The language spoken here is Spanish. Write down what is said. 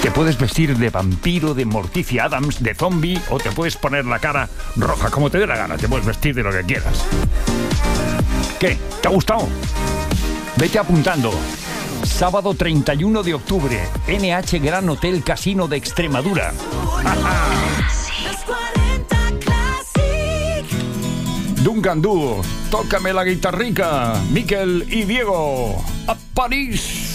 Te puedes vestir de vampiro, de Morticia Adams, de zombie, o te puedes poner la cara roja, como te dé la gana. Te puedes vestir de lo que quieras. ¿Qué? ¿Te ha gustado? Vete apuntando. Sábado 31 de octubre, NH Gran Hotel Casino de Extremadura. Duncan Dúo, tócame la guitarrica. Miquel y Diego, a París.